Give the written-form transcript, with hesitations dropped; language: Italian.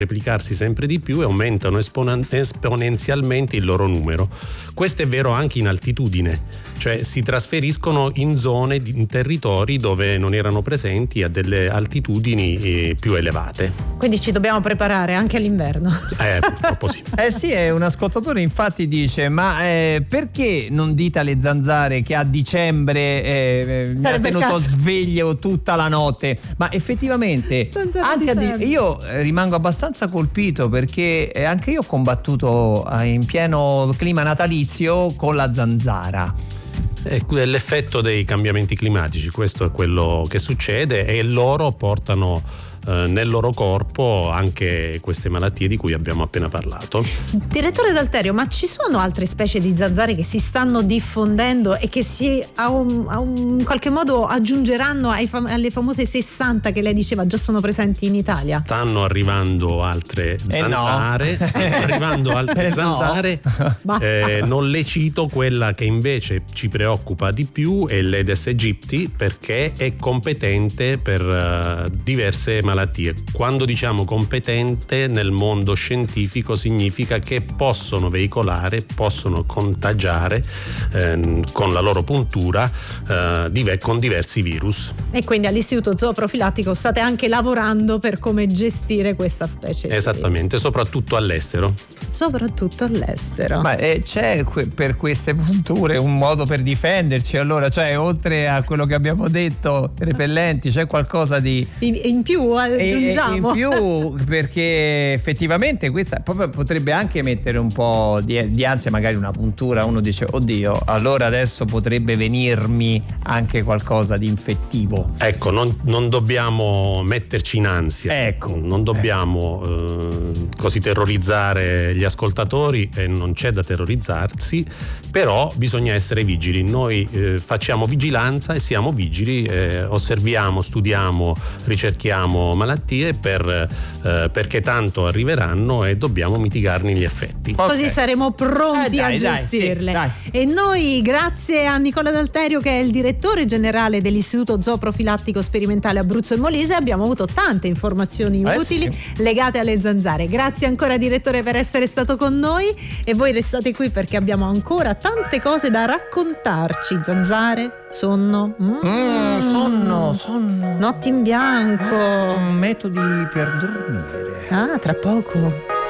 replicarsi sempre di più e aumentano esponenzialmente il loro numero. Questo è vero anche in altitudine, cioè si trasferiscono in zone, in territori dove non erano presenti a delle altitudini più elevate. Quindi ci dobbiamo preparare anche all'inverno. Purtroppo sì. Sì, è un ascoltatore infatti dice: ma perché non dite alle zanzare che a dicembre mi ha tenuto sveglio tutta la notte? Ma effettivamente anche io rimango abbastanza colpito, perché anche io ho combattuto in pieno clima natalizio con la zanzara. È l'effetto dei cambiamenti climatici, questo è quello che succede, e loro portano nel loro corpo anche queste malattie di cui abbiamo appena parlato. Direttore D'Alterio, ma ci sono altre specie di zanzare che si stanno diffondendo e che in qualche modo aggiungeranno alle famose 60 che lei diceva già sono presenti in Italia? Stanno arrivando altre zanzare, zanzare. Non le cito, quella che invece ci preoccupa di più è l'Aedes aegypti, perché è competente per diverse malattie. Quando diciamo competente nel mondo scientifico significa che possono veicolare, possono contagiare con la loro puntura con diversi virus. E quindi all'Istituto Zooprofilattico state anche lavorando per come gestire questa specie. Esattamente, soprattutto all'estero. Soprattutto all'estero. Ma c'è per queste punture un modo per difenderci, allora, cioè oltre a quello che abbiamo detto, repellenti, c'è qualcosa di in più aggiungiamo. In più, perché effettivamente questa proprio potrebbe anche mettere un po' di ansia, magari una puntura, uno dice oddio, allora adesso potrebbe venirmi anche qualcosa di infettivo. Ecco, non dobbiamo metterci in ansia, ecco, non dobbiamo così terrorizzare gli ascoltatori, e non c'è da terrorizzarsi, però bisogna essere vigili. Noi facciamo vigilanza e siamo vigili, osserviamo, studiamo, ricerchiamo malattie perché tanto arriveranno e dobbiamo mitigarne gli effetti. Così saremo pronti a gestirle. Dai. E noi, grazie a Nicola D'Alterio, che è il direttore generale dell'Istituto Zooprofilattico Sperimentale Abruzzo e Molise, abbiamo avuto tante informazioni utili legate alle zanzare. Grazie ancora, direttore, per essere stato con noi, e voi restate qui perché abbiamo ancora tante cose da raccontarci. Zanzare, sonno, sonno, notti in bianco, metodi per dormire. tra poco.